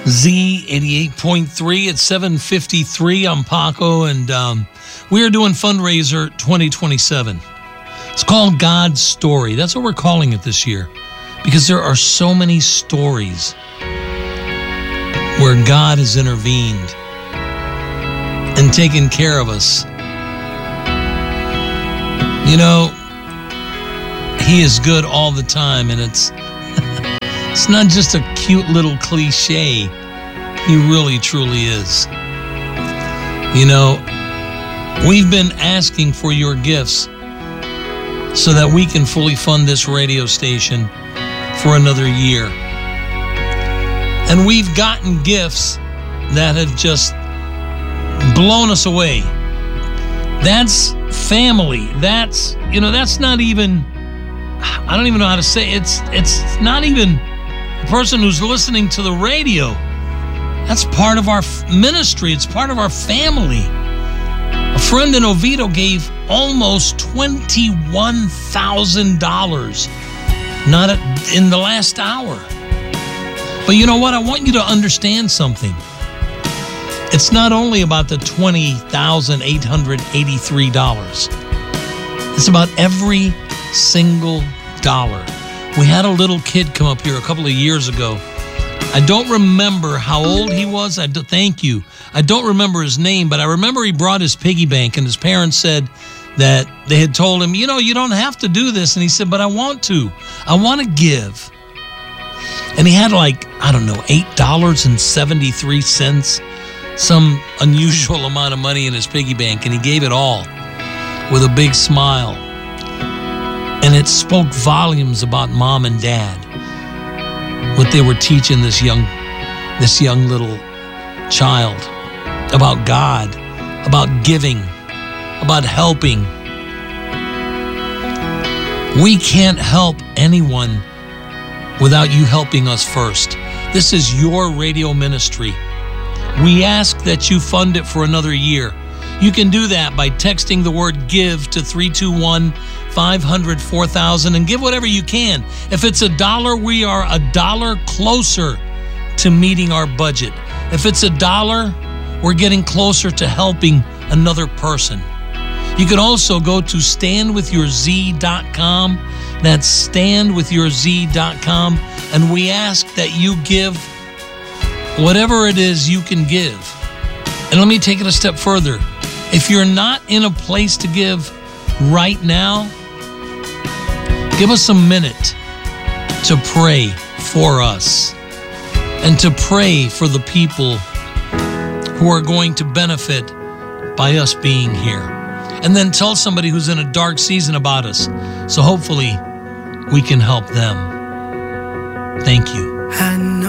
Z88.3 at 7:53. I'm Paco, and we are doing Fundraiser 2027. It's called God's Story. That's what we're calling it this year, because there are so many stories where God has intervened and taken care of us. You know, He is good all the time, and it's not just a cute little cliche. He really, truly is. You know, we've been asking for your gifts so that we can fully fund this radio station for another year. And we've gotten gifts that have just blown us away. That's family. That's not even, I don't even know how to say it. It's not even the person who's listening to the radio. That's part of our ministry. It's part of our family. A friend in Oviedo gave almost $21,000 in the last hour. But you know what? I want you to understand something. It's not only about the $20,883. It's about every single dollar. We had a little kid come up here a couple of years ago. I don't remember how old he was. Thank you. I don't remember his name, but I remember he brought his piggy bank, and his parents said that they had told him, you don't have to do this. And he said, but I want to. I want to give. And he had $8.73, some unusual amount of money in his piggy bank, and he gave it all with a big smile. And it spoke volumes about mom and dad, what they were teaching this young little child about God, about giving, about helping. We can't help anyone without you helping us first. This is your radio ministry. We ask that you fund it for another year. You can do that by texting the word GIVE to 321-500-4000 and give whatever you can. If it's $1, we are $1 closer to meeting our budget. If it's $1, we're getting closer to helping another person. You can also go to standwithyourz.com. That's standwithyourz.com. And we ask that you give whatever it is you can give. And let me take it a step further. If you're not in a place to give right now, give us a minute to pray for us and to pray for the people who are going to benefit by us being here. And then tell somebody who's in a dark season about us, so hopefully we can help them. Thank you.